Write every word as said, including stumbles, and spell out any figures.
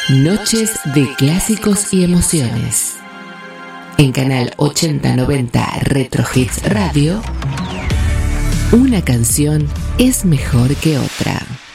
Noches de clásicos y emociones. En Canal ochenta noventa Retro Hits Radio, una canción es mejor que otra.